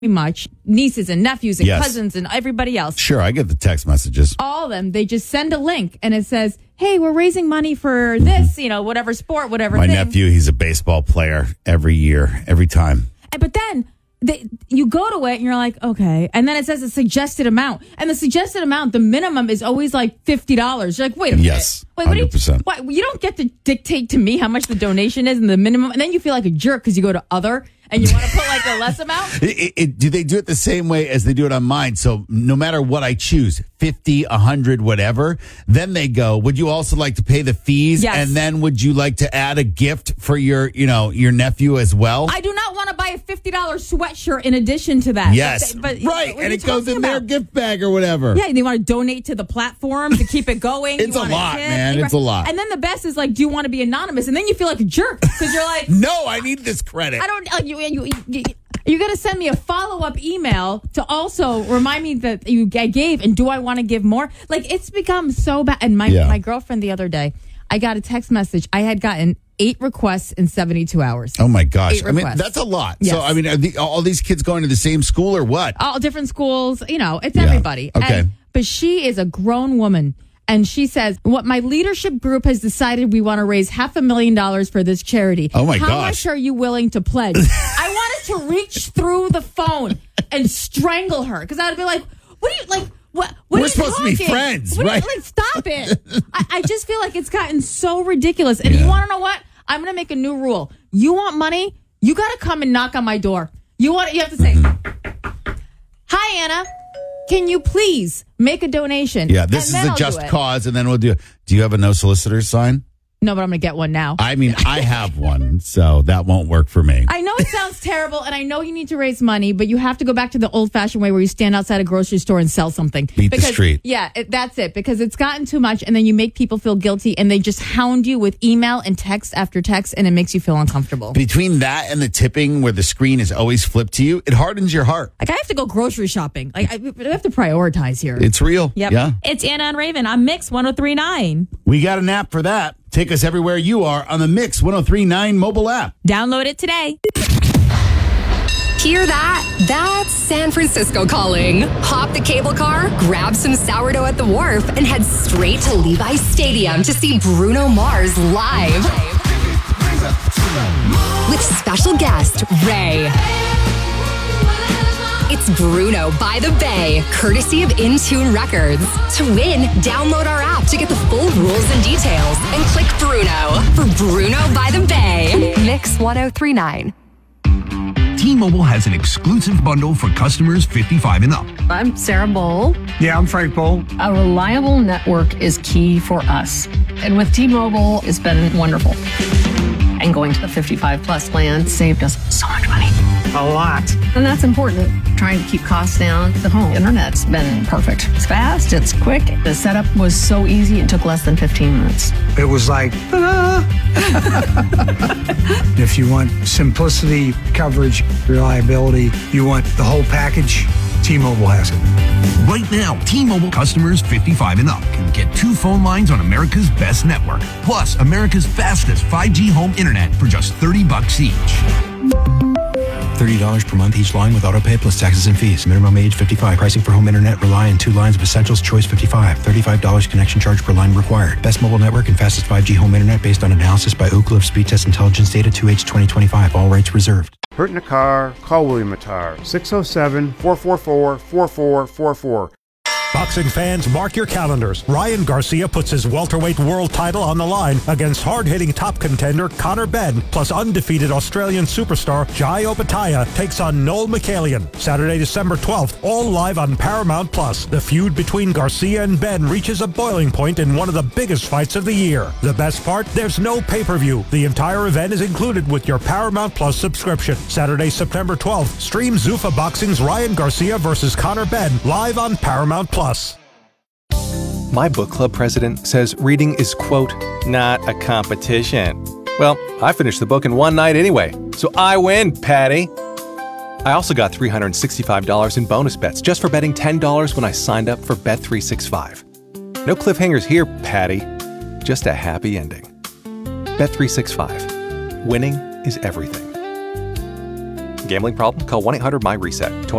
much, nieces and nephews and cousins and everybody else. Sure, I get the text messages. All of them, they just send a link and it says, hey, we're raising money for this, whatever sport, whatever My thing. nephew, he's a baseball player every year, every time. But then you go to it and you're like, okay. And then it says a suggested amount. And the suggested amount, the minimum is always like $50. You're like, wait a minute. Yes, Wait, 100%. You don't get to dictate to me how much the donation is and the minimum. And then you feel like a jerk because you go to other and you want to put like a less amount. Do they do it the same way as they do it on mine? So no matter what I choose, 50, 100, whatever, then they go, would you also like to pay the fees? Yes. And then would you like to add a gift for your nephew as well? I do not want to buy a $50 sweatshirt in addition to that. Yes. Right. And it goes in their gift bag or whatever. Yeah. They want to donate to the platform to keep it going. It's a lot, man. It's a lot. And then the best is like, do you want to be anonymous? And then you feel like a jerk because you're like, no, I need this credit. I don't, you're going to send me a follow-up email to also remind me that I gave, and do I want to give more? Like, it's become so bad. And my girlfriend the other day, I got a text message. I had gotten 8 requests in 72 hours. Oh, my gosh. I mean, that's a lot. Yes. So, I mean, are all these kids going to the same school or what? All different schools. It's everybody. Okay. But she is a grown woman. And she says, what my leadership group has decided, we want to raise $500,000 for this charity. Oh, my gosh. How much are you willing to pledge? I wanted to reach through the phone and strangle her. Because I would be like, what are you, like, what We're are you supposed talking? to be friends, what right? Stop it. I just feel like it's gotten so ridiculous. And you want to know what? I'm going to make a new rule. You want money? You got to come and knock on my door. You have to say, hi, Anna. Can you please make a donation? Yeah, this is a just cause, and then we'll do you have a no solicitors sign? No, but I'm going to get one now. I mean, I have one, so that won't work for me. I know it sounds terrible, and I know you need to raise money, but you have to go back to the old-fashioned way where you stand outside a grocery store and sell something. Beat the street. Yeah, that's it, because it's gotten too much, and then you make people feel guilty, and they just hound you with email and text after text, and it makes you feel uncomfortable. Between that and the tipping where the screen is always flipped to you, it hardens your heart. Like, I have to go grocery shopping. Like, I have to prioritize here. It's real. Yep. Yeah. It's Anna and Raven on Mix 103.9. We got an app for that. Take us everywhere you are on the Mix 103.9 mobile app. Download it today. Hear that? That's San Francisco calling. Hop the cable car, grab some sourdough at the wharf, and head straight to Levi's Stadium to see Bruno Mars live. With special guest, Ray. It's Bruno by the Bay, courtesy of Intune Records. To win, download our app to get the full rules and details and click Bruno for Bruno by the Bay. Mix 103.9. T-Mobile has an exclusive bundle for customers 55 and up. I'm Sarah Bowl. Yeah, I'm Frank Bowl. A reliable network is key for us. And with T-Mobile, it's been wonderful. And going to the 55 plus plan saved us so much money. A lot. And that's important. Trying to keep costs down. The home internet's been perfect. It's fast, it's quick. The setup was so easy, it took less than 15 minutes. It was like, If you want simplicity, coverage, reliability, you want the whole package, T-Mobile has it. Right now, T-Mobile customers 55 and up can get 2 phone lines on America's best network, plus America's fastest 5G home internet for just $30 each. $30 per month each line with autopay plus taxes and fees. Minimum age 55. Pricing for home internet rely on 2 lines of Essentials Choice 55. $35 connection charge per line required. Best mobile network and fastest 5G home internet based on analysis by Ookla of Speed Test Intelligence data 2H 2025. All rights reserved. Hurt in a car? Call William Attar. 607-444-4444. Boxing fans, mark your calendars. Ryan Garcia puts his welterweight world title on the line against hard-hitting top contender Conor Benn, plus undefeated Australian superstar Jai Opetaia takes on Noel Mikhailian. Saturday, December 12th, all live on Paramount+. The feud between Garcia and Benn reaches a boiling point in one of the biggest fights of the year. The best part? There's no pay-per-view. The entire event is included with your Paramount+ subscription. Saturday, September 12th, stream Zuffa Boxing's Ryan Garcia versus Conor Benn live on Paramount+. My book club president says reading is, quote, not a competition. Well, I finished the book in one night anyway, so I win, Patty. I also got $365 in bonus bets just for betting $10 when I signed up for Bet365. No cliffhangers here, Patty. Just a happy ending. Bet365. Winning is everything. Gambling problem? Call 1-800-MY-RESET.